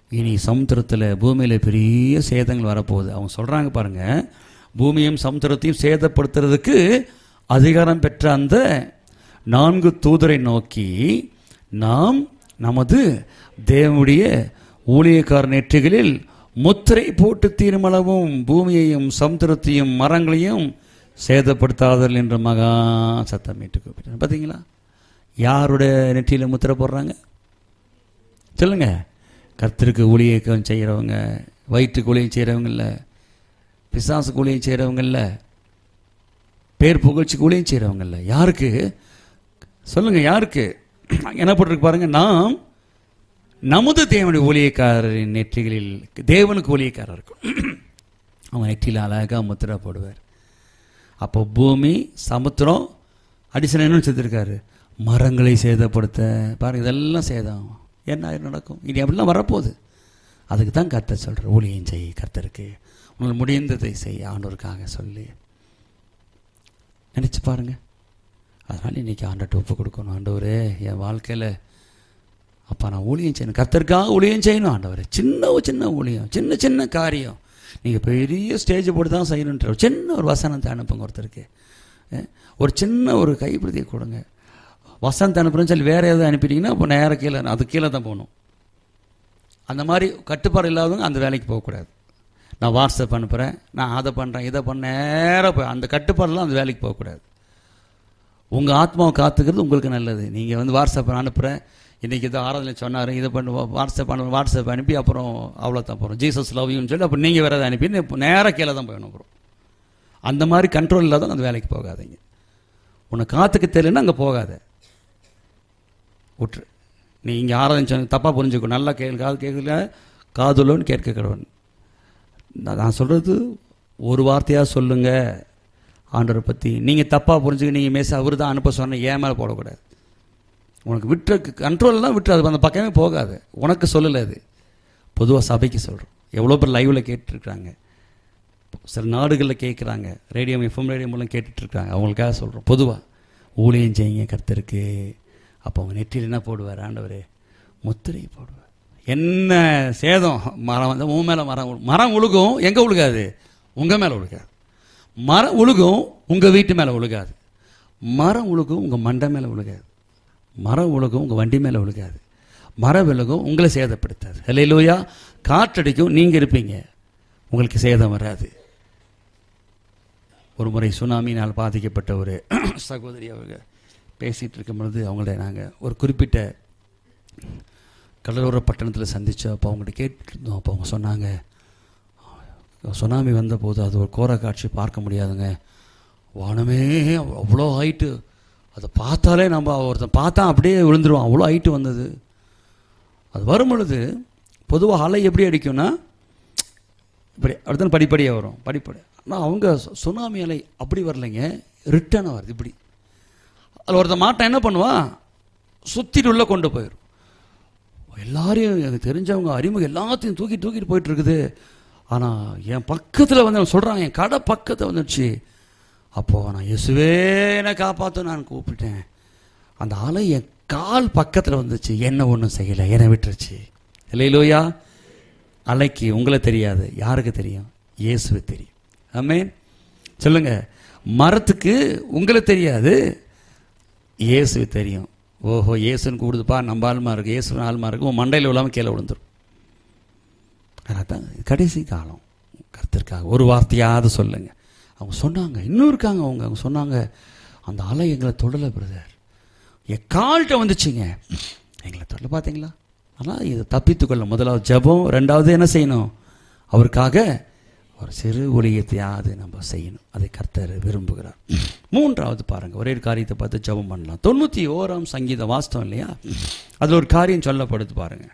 இனி சமுத்திரத்தில் பூமியில் பெரிய சேதங்கள் வரப்போகுது. அவங்க சொல்கிறாங்க பாருங்கள், பூமியும் சமுத்திரத்தையும் சேதப்படுத்துறதுக்கு அதிகாரம் பெற்ற அந்த 4 தூதரை நோக்கி, நாம் நமது தேவனுடைய ஊழியக்கார நெற்றிகளில் முத்திரை போட்டு தீர்மளவும் பூமியையும் சமுத்திரத்தையும் மரங்களையும் சேதப்படுத்தாதல் என்ற மகா சத்தமிட்டு கூப்பிட்டார். பார்த்தீங்களா, யாருடைய நெற்றியில் முத்திரை போடுறாங்க சொல்லுங்க? கர்த்தருக்கு ஊழியம் செய்கிறவங்க, வயிற்றுக்கு ஊழியம் செய்கிறவங்க இல்லை, பிசாசுக்கு ஊழியம் செய்கிறவங்க இல்லை, பேர் புகழ்ச்சிக்கு ஊழியம் செய்கிறவங்க இல்லை. யாருக்கு சொல்லுங்க? யாருக்கு? என்ன போட்டிருக்கு பாருங்க, நாம் நமது தேவனுடைய ஊழியக்காரரின் நெற்றிகளில், தேவனுக்கு ஊழியக்காரர் இருக்கும், அவன் நெற்றியில் அழகாக முத்திரை போடுவார். அப்போ பூமி சமுத்திரம் அடிஷன் என்ன செஞ்சிருக்காரு? மரங்களை சேதப்படுத்த. பாருங்க, இதெல்லாம் சேதம். என்ன நடக்கும்? இனி அப்படிலாம் வரப்போகுது. அதுக்கு தான் கர்த்தர் சொல்கிற, ஊழியம் செய், கர்த்தருக்கு உங்களுக்கு முடிந்ததை செய், ஆண்டவருக்காக சொல்லி நினச்சி பாருங்க. அதனால் இன்றைக்கி ஆண்டவர்கிட்ட ஒப்பு கொடுக்கணும். ஆண்டவரே, என் வாழ்க்கையில் அப்போ நான் ஊழியம் செய்யணும், கர்த்தருக்காக ஊழியம் செய்யணும். ஆண்டவரே, சின்ன ஊழியம், சின்ன சின்ன காரியம், நீங்கள் பெரிய ஸ்டேஜை போட்டு தான் செய்யணுன்ற ஒரு சின்ன ஒரு வசனத்தை அனுப்புங்க. ஒருத்தருக்கு ஒரு சின்ன ஒரு கைப்பிடியை கொடுங்க. வசனத்தை அனுப்புறேன்னு சொல்லி வேறு எதாவது அனுப்பிட்டீங்கன்னா அப்போ நேராக கீழே, அது கீழே தான் போகணும். அந்த மாதிரி கட்டுப்பாடு இல்லாதவங்க அந்த வேலைக்கு போகக்கூடாது. நான் வாட்ஸ்அப் அனுப்புகிறேன், நான் அதை பண்ணுறேன், இதை பண்ண, நேராக போய் அந்த கட்டுப்பாடெல்லாம் அந்த வேலைக்கு போகக்கூடாது. உங்கள் ஆத்மாவை காத்துக்கிறது உங்களுக்கு நல்லது. நீங்கள் வாட்ஸ்அப் அனுப்புகிறேன், இன்றைக்கி இதை ஆராதனை சொன்னார், இதை பண்ணு, வாட்ஸ்அப் அனுப்பி அப்புறம் அவ்வளோதான் போகிறோம், ஜீசஸ் லவ் யூன்னு சொல்லி அப்புறம் நீங்கள் வேறு எதாவது அனுப்பி நேராக கீழே தான் போயிடணும். அப்புறம் அந்த மாதிரி கண்ட்ரோல் இல்லாதவங்க அந்த வேலைக்கு போகாதீங்க. உன்னை காத்துக்க தெரியலன்னா அங்கே போகாத, விட்டுரு. நீ இங்கே ஆராதனை சொன்ன தப்பாக புரிஞ்சுக்கோ, நல்லா காது கேட்கல, காதுலன்னு கேட்க கடவுள். நான் சொல்கிறது ஒரு வார்த்தையாக சொல்லுங்கள் ஆண்டவரை பற்றி. நீங்கள் தப்பாக புரிஞ்சுக்க, நீங்கள் மேச அவர் தான் அனுப்ப சொன்ன ஏன் மேலே போடக்கூடாது. உனக்கு விட்டுற கண்ட்ரோல்லாம் விட்டுரு, அது அந்த பக்கமே போகாது. உனக்கு சொல்லலை, அது பொதுவாக சபைக்கு சொல்கிறோம். எவ்வளோ பேர் லைவில் கேட்டுட்ருக்குறாங்க, சில நாடுகளில் கேட்குறாங்க, ரேடியோ எஃப்எம் ரேடியோ மூலம் கேட்டுட்ருக்காங்க. அவங்களுக்காக சொல்கிறோம். பொதுவாக ஊழியம் செய்யுங்க கர்த்தருக்கு. அப்போ அவங்க நெற்றியில் என்ன போடுவார்? ஆண்டவரே, முத்திரை போடுவார். என்ன சேதம்? மரம் வந்து உன் மேலே மரம் உழுகும். எங்கே உழுகாது? உங்கள் மேலே உழுகாது. மரம் உழுகும், உங்கள் வீட்டு மேலே உழுகாது. மரம் உழுகும், உங்கள் மண்டை மேலே உழுகாது. மரம் உழுகும், உங்கள் வண்டி மேலே உழுகாது. மரம் விழுகும், உங்களை சேதப்படுத்தாது. அல்லேலூயா. காற்றடிக்கும், நீங்கள் இருப்பீங்க, உங்களுக்கு சேதம் வராது. ஒரு முறை சுனாமினால் பாதிக்கப்பட்ட ஒரு சகோதரி அவங்க பேசிகிட்டு இருக்கும் பொழுது அவங்கள நாங்கள் ஒரு குறிப்பிட்ட கடலோர பட்டணத்தில் சந்தித்தோம். அப்போ அவங்கள்ட்ட கேட்டுருந்தோம். அப்போ அவங்க சொன்னாங்க, சுனாமி வந்தபோது அது ஒரு கோர காட்சி பார்க்க முடியாதுங்க, வானமே அவ்வளோ ஹைட்டு, அதை பார்த்தாலே நம்ம ஒருத்தன் பார்த்தா அப்படியே விழுந்துருவான், அவ்வளோ ஹைட்டு வந்தது. அது வரும் பொழுது பொதுவாக அலை எப்படி அடிக்கும்னா இப்படி அடுத்த படிப்படியாக வரும், படிப்படி. ஆனால் அவங்க சுனாமி அலை அப்படி வரலைங்க, ரிட்டர்னாக வருது இப்படி. அதில் ஒருத்தன் மாட்டான் என்ன பண்ணுவான், சுற்றிட்டு உள்ளே கொண்டு போயிடும். எல்லாரையும் எனக்கு தெரிஞ்சவங்க அறிமுகம் எல்லாத்தையும் தூக்கிட்டு போயிட்டுருக்குது. ஆனால் என் பக்கத்தில் வந்து சொல்கிறாங்க, என் கடை பக்கத்தில் வந்துடுச்சு. அப்போது நான் இயேசுவே என்னை காப்பாற்ற நான் கூப்பிட்டேன். அந்த அலை என் கால் பக்கத்தில் வந்துச்சு, என்ன ஒன்றும் செய்யலை, என்னை விட்டுருச்சு. இல்லையிலோயா. அலைக்கு உங்களை தெரியாது, யாருக்கு தெரியும்? இயேசுவை தெரியும். ஆமென். சொல்லுங்க. மரத்துக்கு உங்களை தெரியாது, இயேசுவை தெரியும். ஓஹோ, இயேசுன்னு கூடுதுப்பா, நம்ம ஆளுமா இருக்குது, இயேசுன்னு ஆளுமா இருக்குது, உன் மண்டையில் இல்லாமல் கீழே விழுந்துடும். அதான் கடைசி காலம். கர்த்தருக்காக ஒரு வார்த்தையாவது சொல்லுங்க. அவங்க சொன்னாங்க, இன்னும் இருக்காங்க அவங்க சொன்னாங்க, அந்த அலை எங்களை தொடலை பிரதர், என் கால்கிட்ட வந்துச்சுங்க, எங்களை தொடலை. பார்த்தீங்களா? ஆனால் இதை தப்பித்துக்கொள்ள முதலாவது ஜெபம், ரெண்டாவது என்ன செய்யணும்? அவருக்காக ஒரு சிறு ஊழியத்தையாவது நம்ம செய்யணும். அதை கர்த்தர் விரும்புகிறார். மூன்றாவது பாருங்கள், ஒரே காரியத்தை பார்த்து ஜெபம் பண்ணலாம். 91ஆம் சங்கீதம் வாஸ்தவம் இல்லையா? அதில் ஒரு காரியம் சொல்லப்படுது பாருங்க.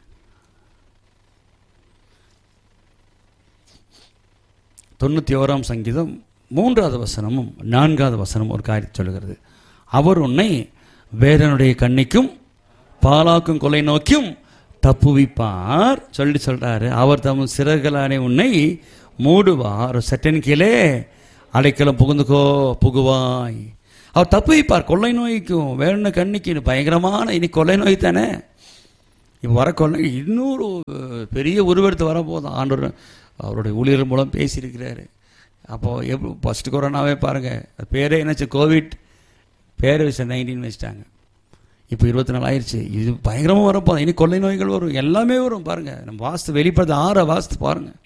91ஆம் சங்கீதம் 3வது வசனமும் 4வது வசனமும் ஒரு காரியத்தை சொல்லுகிறது. அவர் உன்னை வேதனுடைய கண்ணிக்கும் பாலாக்கும் கொலை நோக்கியும் தப்புவிப்பார் சொல்றாரு. அவர் தம் சிறகளானே உன்னை மூடுவார், சட்டன் கீழே அடைக்கலம் புகுவாய். அவர் தப்புவிப்பார். கொள்ளை நோய்க்கும் வேணுன கண்ணிக்கு பயங்கரமான இனி கொள்ளை நோய் தானே. இப்போ வரக்கொள்ள இன்னொரு பெரிய உருவெடுத்து வரப்போதும். ஆண்டவர் அவருடைய ஊழியர் மூலம் பேசியிருக்கிறாரு. அப்போது எப்படி ஃபஸ்ட்டு கொரோனாவே பாருங்கள், பேரே என்னாச்சு, கோவிட் பேர் 19 வச்சுட்டாங்க. இப்போ 24 ஆயிடுச்சு. இது பயங்கரமாக வரப்போதும். இனி கொள்ளை நோய்கள் வரும், எல்லாமே வரும். பாருங்கள், நம்ம வாஸ்து வெளிப்படுத்த 6 வாஸ்து பாருங்கள்.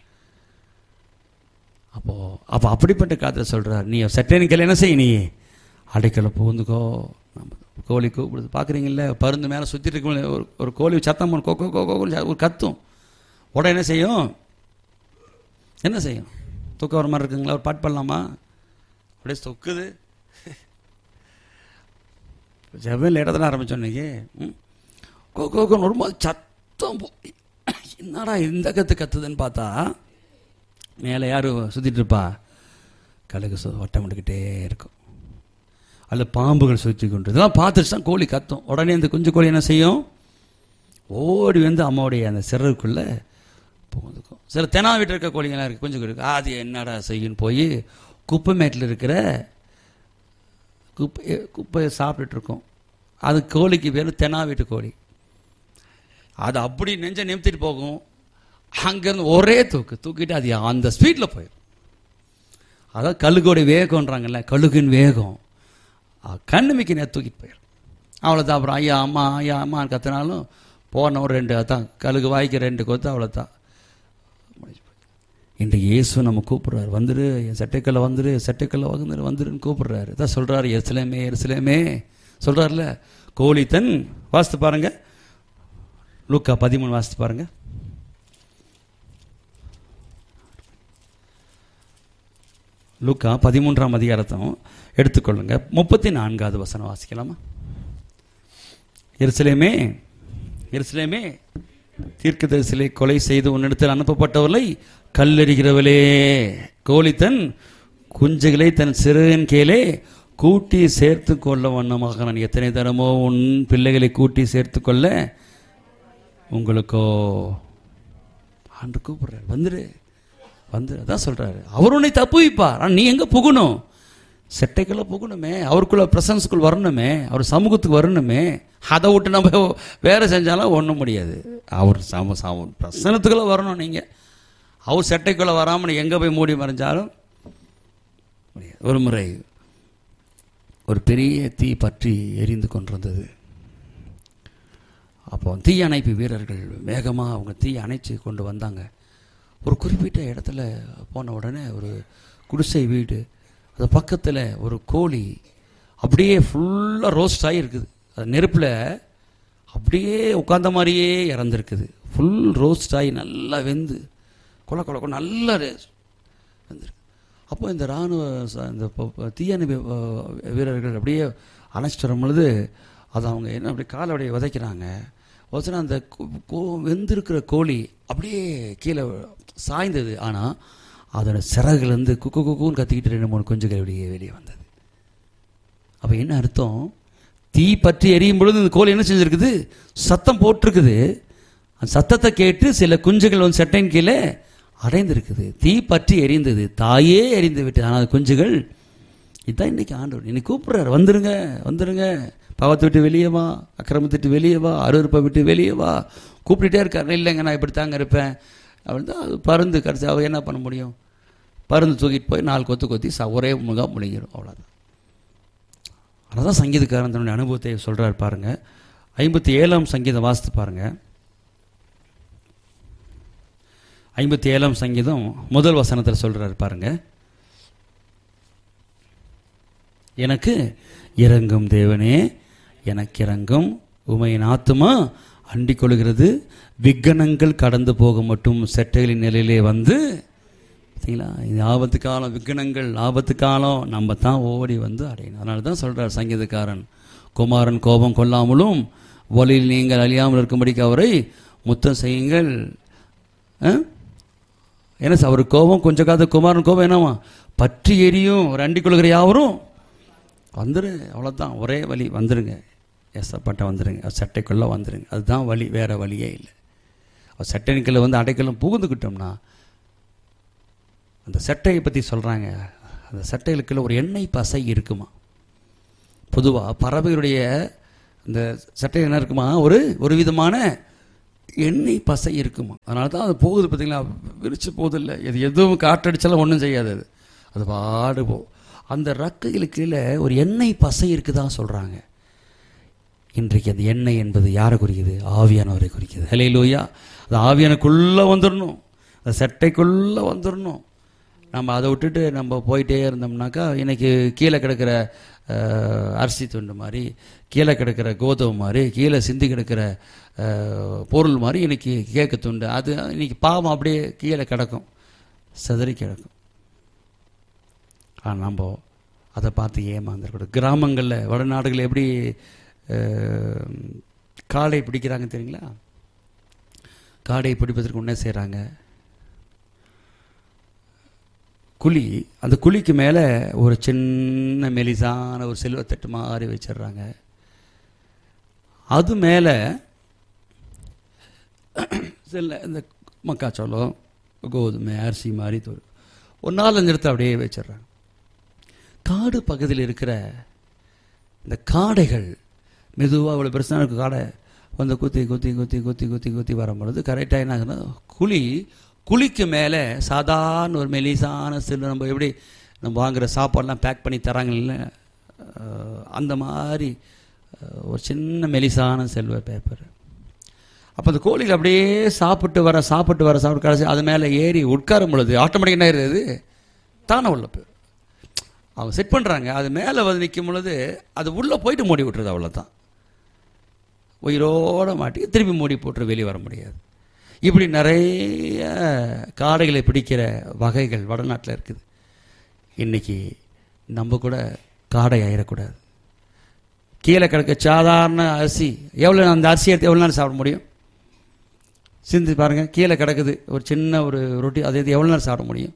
அப்போ அப்படிப்பட்ட காலத்தில் சொல்கிறார், நீ சட்டேனுக்கு என்ன செய்ய, நீ அடைக்கலை புகுந்துக்கோ. நம்ம கோழி கூப்பிடுது பார்க்குறீங்கள, பருந்து மேலே சுற்றிட்டு இருக்க ஒரு கோழி சத்தம் பண்ணு, கொக்கோ கொக்கோ ஒரு கத்தும். உடனே என்ன செய்யும், என்ன செய்யும், தூக்கம் வர மாதிரி இருக்குங்களா, ஒரு பாட்டு பண்ணலாமா, அப்படியே தொக்குது. ஜெபம் இடத்துல ஆரம்பித்தோம் இன்னைக்கு. கோக்கோன்னு வரும்போது சத்தம், என்னடா இந்த கத்துதுன்னு பார்த்தா மேலே யார் சுற்றிட்டு இருப்பா, கழுகு வட்டம் விட்டுக்கிட்டே இருக்கும், அதில் பாம்புகள் சுற்றி கொண்டு. இதெல்லாம் பார்த்துட்டு தான் கோழி கத்தும். உடனே இந்த குஞ்சு கோழி என்ன செய்யும், ஓடி வந்து அம்மாவுடைய அந்த சிறகுக்குள்ளே போகுதுக்கும். சில தெனா வீட்டில் இருக்க கோழிங்கெல்லாம் இருக்குது, குஞ்சு கோழி, அது என்னடா செய்யுன்னு போய் குப்பை மேட்டில் இருக்கிற குப்பையை சாப்பிட்டுட்ருக்கோம். அது கோழிக்கு பேர் தெனா வீட்டு கோழி. அது அப்படி நெஞ்சை நிமித்திட்டு போகும். அங்கேருந்து ஒரே தூக்கிட்டு அது அந்த ஸ்பீடில் போயிடும். அதான் கழுகோடைய வேகம்ன்றாங்கல்ல, கழுகின் வேகம் கண்ணுமிக்கு நேரம் தூக்கிட்டு போயிடும். அவ்வளோதான். அப்புறம் ஐயா அம்மான்னு கத்தினாலும் போன ஒரு 2 தான் கழுகு வாய்க்கு 2 கொத்து, அவ்வளோதான். இன்றைக்கு இயேசு நம்ம கூப்பிட்றாரு, வந்துரு என் சட்டைக்கல்ல, வந்துரு சட்டைக்கல்ல வந்துருன்னு கூப்பிட்றாரு. தான் சொல்கிறாரு, எருசலேமே எருசலேமே சொல்கிறாருல. கோழி தன் வாசித்து பாருங்க, லூக்கா 13 வாசித்து பாருங்க. லூக்கா 13ஆம் அதிகாரத்தையும் எடுத்துக்கொள்ளுங்க. 34வது வசனம் வாசிக்கலாமா? எருசலேமே எருசலேமே தீர்க்கதரிசிகளை கொலை செய்து உன்னிடத்தில் அனுப்பப்பட்டவர்களை கல்லெறிகிறவளே, கோழி தன் குஞ்சுகளை தன் சிறுகன் கீழே கூட்டி சேர்த்து கொள்ள வண்ணமாக நான் எத்தனை தரமோ உன் பிள்ளைகளை கூட்டி சேர்த்து கொள்ள உங்களுக்கோ. ஆண்டு கூப்பிடுறாரு, வந்துரு அதான் சொல்றாரு. அவர் உன்னை தப்புவிப்பார். ஆனால் நீ எங்க புகணும், செட்டைக்குள்ள புகணுமே, அவருக்குள்ள பிரசன்ஸ்குள் வரணுமே, அவர் சமூகத்துக்கு வரணுமே. அதை விட்டு நம்ம வேற செஞ்சாலும் ஒன்றும் முடியாது. அவர் பிரசனத்துக்குள்ள வரணும். நீங்கள் அவர் செட்டைக்குள்ள வராமல் எங்கே போய் மூடி மறைஞ்சாலும் முடியாது. ஒரு முறை ஒரு பெரிய தீ பற்றி எரிந்து கொண்டிருந்தது. அப்போ தீ அணைப்பு வீரர்கள் வேகமாக அவங்க தீ அணைச்சி கொண்டு வந்தாங்க. ஒரு குறிப்பிட்ட இடத்துல போன உடனே ஒரு குடிசை வீடு, அது பக்கத்தில் ஒரு கோழி அப்படியே ஃபுல்லாக ரோஸ்ட் ஆகி இருக்குது. அது நெருப்பில் அப்படியே உட்கார்ந்த மாதிரியே இறந்துருக்குது. ஃபுல் ரோஸ்ட் ஆகி நல்லா வெந்து கொல நல்லா வெந்திருக்கு. அப்போ இந்த இராணுவ இந்த தீயணைப்பு வீரர்கள் அப்படியே அணைச்சிட்டு வரும் பொழுது அது அவங்க என்ன அப்படி காலை அப்படியே உதைக்கிறாங்க. உதச்சினா அந்த வெந்திருக்கிற கோழி அப்படியே கீழே சாய்ந்தது. ஆனால் அதோட சிறகுலேருந்து குக்குன்னு கத்திக்கிட்டு 2-3 குஞ்சுகள் அப்படியே வெளியே வந்தது. அப்போ என்ன அர்த்தம், தீ பற்றி எரியும் பொழுது இந்த கோழி என்ன செஞ்சுருக்குது, சத்தம் போட்டிருக்குது. அந்த சத்தத்தை கேட்டு சில குஞ்சுகள் வந்து சட்டையின் கீழே அடைந்திருக்குது. தீ பற்றி எரிந்தது, தாயே எரிந்து விட்டு. ஆனால் அந்த குஞ்சுகள், இதுதான் இன்னைக்கு ஆண்டவர் இன்னைக்கு கூப்பிடுறாரு, வந்துருங்க பாவத்தை விட்டு வெளியே வா, அக்கிரமத்தை விட்டு வெளியே வா, அருவருப்பை விட்டு வெளியே வா, கூப்பிட்டுட்டே இருக்காரு. இல்லைங்க நான் இப்படி தாங்க இருப்பேன் அப்படின்னு தான். அது பருந்து கடைசி அவ என்ன பண்ண முடியும், பருந்து தூக்கிட்டு போய் 4 கொத்தி ஒரே முழுங்காக முழுங்கிடும், அவ்வளோதான். அதனால் சங்கீதக்காரன் தன்னுடைய அனுபவத்தை சொல்கிறார் பாருங்க. 57ஆம் சங்கீதம் வாசித்து பாருங்க. 57ஆம் சங்கீதம் முதல் வசனத்தில் சொல்கிறார் பாருங்க. எனக்கு இறங்கும் தேவனே, எனக்கு இறங்கும், உமையின் ஆத்துமா அண்டிக் கொள்கிறது, விக்கனங்கள் கடந்து போக மட்டும் செட்டைகளின் நிலையிலே வந்து. பார்த்தீங்களா, இது ஆபத்து காலம், விக்கனங்கள் ஆபத்து காலம், நம்ம தான் ஓடி வந்து அடையணும். அதனால தான் சொல்கிறார் சங்கீதக்காரன், குமாரன் கோபம் கொள்ளாமலும் வழியில் நீங்கள் அழியாமல் இருக்கும்படிக்கு அவரை முத்தம் செய்யுங்கள். என்ன சார், அவர் கோபம் கொஞ்சம் காலத்து குமாரன் கோபம் என்னவா பற்றி எரியும், ஒரு அண்டிக் கொள்கிற யாவரும் வந்துரு, அவ்வளோதான். ஒரே வழி, வந்துருங்க, ஏசப்பட்ட வந்துடுங்க, சட்டைக்குள்ளே வந்துடுங்க. அதுதான் வழி, வேறு வழியே இல்லை. சட்டைக்குள்ளே வந்து அடைக்கலம் புகுந்துக்கிட்டோம்னா, அந்த சட்டையை பற்றி சொல்கிறாங்க, அந்த சட்டைகளுக்குள்ள ஒரு எண்ணெய் பசை இருக்குமா. பொதுவாக பறவைகளுடைய அந்த சட்டை என்ன இருக்குமா, ஒரு விதமான எண்ணெய் பசை இருக்குமா. அதனால தான் அது போகுது பார்த்தீங்களா, விரிச்சு போகுதில்லை. இது எதுவும் காற்றடிச்சாலும் ஒன்றும் செய்யாது, அது பாடு போ. அந்த ரக்கைகளுக்கு கீழே ஒரு எண்ணெய் பசை இருக்குதான் சொல்கிறாங்க. இன்றைக்கு அந்த எண்ணெய் என்பது யாரை குறிக்குது? ஆவியானவரை குறிக்குது. ஹல்லேலூயா. அது ஆவியானுக்குள்ளே வந்துடணும், அது சட்டைக்குள்ளே வந்துடணும். நம்ம அதை விட்டுட்டு நம்ம போயிட்டே இருந்தோம்னாக்கா இன்றைக்கி கீழே கிடக்கிற அரிசி துண்டு மாதிரி, கீழே கிடக்கிற கோதுமை மாதிரி, கீழே சிந்தி கிடக்கிற பொருள் மாதிரி இன்றைக்கி கேக்கு துண்டு, அது இன்றைக்கி பாவம் அப்படியே கீழே கிடக்கும், சிதறி கிடக்கும். ஆனால் நம்ம அதை பார்த்து ஏமாந்துடக்கூடாது. கிராமங்களில் வடநாடுகளில் எப்படி காடை பிடிக்கிறாங்க தெரியுங்களா? காடை பிடிப்பதற்கு என்ன செய்கிறாங்க? குழி, அந்த குழிக்கு மேலே ஒரு சின்ன மெலிசான ஒரு செல்வத்தட்டு மாதிரி வச்சிடுறாங்க. அது மேலே இந்த மக்காச்சோளம், கோதுமை, அரிசி மாதிரி ஒரு 4-5 இடத்த அப்படியே வச்சிடுறாங்க. காடு பகுதியில் இருக்கிற இந்த காடைகள் மெதுவாக அவ்வளோ பெருசாக இருக்கும் காடை வந்து குத்தி குத்தி குத்தி குத்தி குத்தி குத்தி வரும்பொழுது கரெக்டாக என்ன ஆகுதுன்னா, குழிக்கு மேலே சாதாரண ஒரு மெலிசான செல்லு, நம்ம எப்படி நம்ம வாங்குகிற சாப்பாடெலாம் பேக் பண்ணி தராங்கல்ல, அந்த மாதிரி ஒரு சின்ன மெலிசான செல்வர் பேப்பர். அப்போ அந்த கோழிகள் அப்படியே சாப்பிட்டு வர கடைசி அது மேலே ஏறி உட்காரும் பொழுது ஆட்டோமேட்டிக் என்ன ஆயிடுது, தானே உள்ள போய் அவங்க செட் பண்ணுறாங்க. அது மேலே வந்து நிற்கும் பொழுது அது உள்ளே போயிட்டு மூடி விட்டுருது, அவ்வளோதான். உயிரோடு மாட்டி திருப்பி மூடி போட்டு வெளியே வர முடியாது. இப்படி நிறைய காடைகளை பிடிக்கிற வகைகள் வடநாட்டில் இருக்குது. இன்றைக்கி நம்ம கூட காடை ஆயிடக்கூடாது. கீழே கிடக்க சாதாரண அரிசி, எவ்வளோ அந்த அரிசி எடுத்து எவ்வளோ நேரம் சாப்பிட முடியும்? சிந்தி பாருங்கள், கீழே கிடக்குது ஒரு சின்ன ஒரு ரொட்டி, அதை எவ்வளோ நேரம் சாப்பிட முடியும்?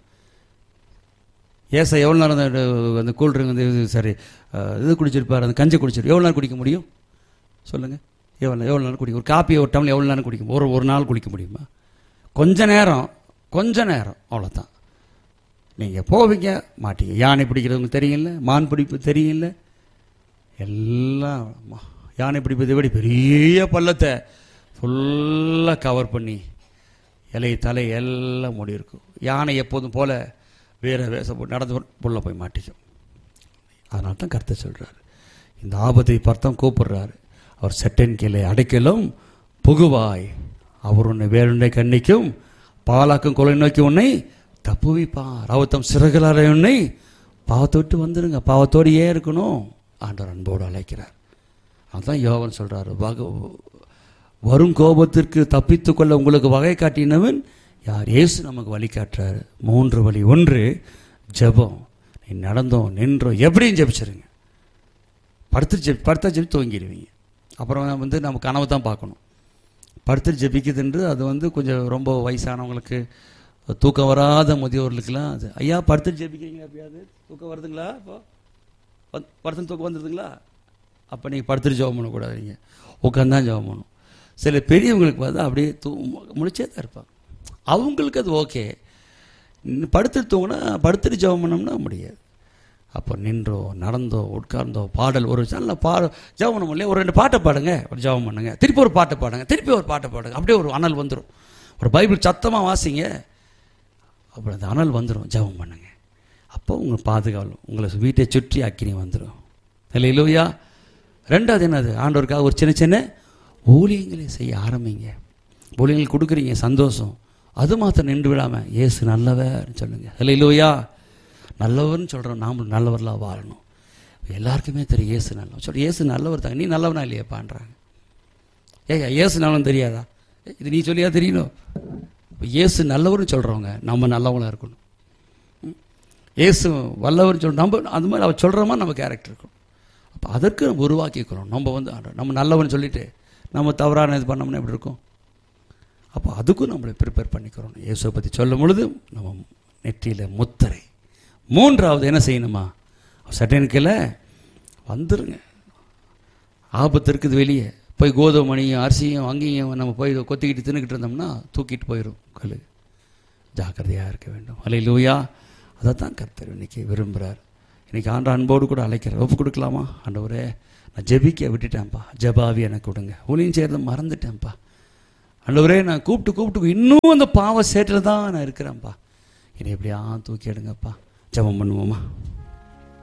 எவ்வளோ நேரம் அந்த கூல்ட்ரிங்க் வந்து சரி இது குடிச்சிருப்பார், அந்த கஞ்சி குடிச்சிரு, எவ்வளோ நேரம் குடிக்க முடியும் சொல்லுங்கள்? எவ்வளோ நேரம் குடிக்கும்? ஒரு காப்பி ஒரு டம்ளர் எவ்வளோ நேரம் குடிக்கும்? ஒரு நாள் குடிக்க முடியுமா? கொஞ்ச நேரம் அவ்வளோதான். நீங்கள் போவீங்க மாட்டீங்க. யானை பிடிக்கிறவங்க தெரியல, மான் பிடிப்பு தெரியல, எல்லாம் யானை பிடிப்பதை விட பெரிய பள்ளத்தை ஃபுல்லாக கவர் பண்ணி தலை எல்லாம் மூடி இருக்கும். யானை எப்போதும் போல் வேறு வேஷம் போட்டு நடந்து புள்ள போய் மாட்டிக்கும். அதனால தான் கருத்தை சொல்கிறார், இந்த ஆபத்தை பார்த்தா கூப்பிடுறாரு. அவர் செட்டின் கீழே அடைக்கலும் புகுவாய், அவர் உன்னை வேறுண்டை கண்ணிக்கும் பாலாக்கும் கொலை நோக்கி உன்னை தப்புவிப்பார். அவர் தம் சிறகுலார உன்னை பாவத்தை விட்டு வந்துடுங்க, பாவத்தோடு ஏன் இருக்கணும்? ஆண்டவர் அன்போடு அழைக்கிறார். அதுதான் யோவான் சொல்கிறார், வரும் கோபத்திற்கு தப்பித்து கொள்ள உங்களுக்கு வகை காட்டினவன் யார்? இயேசு நமக்கு வழி காட்டுறாரு. 3 வழி. 1 ஜெபம். நீ நடந்தோம் நின்றோம் எப்படியும் ஜெபிச்சிருங்க. படுத்தா ஜெபி தூங்கிடுவீங்க. அப்புறம் வந்து நம்ம கனவு தான் பார்க்கணும். படுத்து ஜெபிக்குதுன்று அது வந்து கொஞ்சம் ரொம்ப வயசானவங்களுக்கு, தூக்கம் வராத முதியோர்களுக்கெல்லாம் அது, ஐயா படுத்து ஜெபிக்கிறீங்களா? எப்பயாவது தூக்கம் வருதுங்களா? இப்போ படுத்து தூக்கம் வந்துடுதுங்களா? அப்போ நீங்கள் படுத்துட்டு ஜெபம் பண்ணக்கூடாது, நீங்கள் உட்காந்தான் ஜெபம் பண்ணணும். சில பெரியவங்களுக்கு பார்த்தா அப்படியே முடிச்சே தான் இருப்பாங்க, அவங்களுக்கு அது ஓகே. படுத்துட்டு தூங்கினா படுத்துட்டு ஜெபம் பண்ணோம்னா முடியாது. அப்போ நின்றோ நடந்தோ உட்கார்ந்தோ பாடல், ஒரு நல்ல ஜெபம் பண்ண முடியல, ஒரு 2 பாட்டை பாடுங்க, ஒரு ஜெபம் பண்ணுங்க, திருப்பி ஒரு பாட்டை பாடுங்க, திருப்பி ஒரு பாட்டை பாடுங்க, அப்படியே ஒரு அனல் வந்துடும். ஒரு பைபிள் சத்தமாக வாசிங்க, அப்புறம் அந்த அனல் வந்துடும். ஜெபம் பண்ணுங்க, அப்போ உங்கள் பாதுகாவல் உங்களை வீட்டை சுற்றி அக்கினி வந்துடும். ஹல்லேலூயா. 2வது என்னது? ஆண்டவருக்காக ஒரு சின்ன ஊழியங்களை செய்ய ஆரம்பிங்க. ஊழியங்கள் கொடுக்குறீங்க, சந்தோஷம். அது மாத்திரம் நின்று விடாமல் இயேசு நல்லவர்னு சொல்லுங்க. ஹல்லேலூயா. நல்லவர்னு சொல்கிறோம், நாம் நல்லவர்களாக வாழணும். எல்லாருக்குமே தெரியும் இயேசு நல்லவர். சொல்ற இயேசு நல்லவர் தாங்க, நீ நல்லவனா இல்லையாப்பான்றாங்க. இயேசு நல்லவன் தெரியாதா? இது நீ சொல்லியா தெரியணும்? இயேசு நல்லவர்னு சொல்கிறவங்க நம்ம நல்லவங்களாக இருக்கணும். இயேசு வல்லவர்னு சொல்கிறோம், நம்ம அந்த மாதிரி அவர் சொல்கிற மாதிரி நம்ம கேரக்டர் இருக்கணும். அப்போ அதற்கு நம்ம உருவாக்கிக்கிறோம். நம்ம வந்து நம்ம நல்லவன்னு சொல்லிட்டு நம்ம தவறான இது பண்ணோம்னா எப்படி இருக்கும்? அப்போ அதுக்கும் நம்மளை ப்ரிப்பேர் பண்ணிக்கிறோம். இயேசுவை பற்றி சொல்லும் பொழுது நம்ம நெற்றியில் முத்திரை. 3வது என்ன செய்யணுமா? சட்டனுக்கில் வந்துருங்க. ஆபத்து இருக்குது வெளியே. போய் கோதுமை மணியும் அரிசியும் அங்கேயும் நம்ம போய் கொத்திக்கிட்டு தின்னுக்கிட்டு இருந்தோம்னா தூக்கிட்டு போயிடும் கல். ஜாக்கிரதையாக இருக்க வேண்டும். ஹல்லேலூயா. அதை தான் கர்த்தர் இன்றைக்கி விரும்புகிறார். இன்றைக்கி ஆண்ட அன்போடு கூட அழைக்கிறார். ஒப்பு கொடுக்கலாமா? ஆண்டவரே, நான் ஜெபிக்க விட்டுட்டேன்ப்பா, ஜெபாவி எனக்கு கொடுங்க. ஊழியம் செய்கிறத மறந்துட்டேன்ப்பா, ஆண்டவரே நான் கூப்பிட்டு இன்னும் அந்த பாவ சேற்றில் தான் நான் இருக்கிறேன்ப்பா, என்னை எப்படியா தூக்கி எடுங்கப்பா. ஜெபம் பண்ணுவோமா?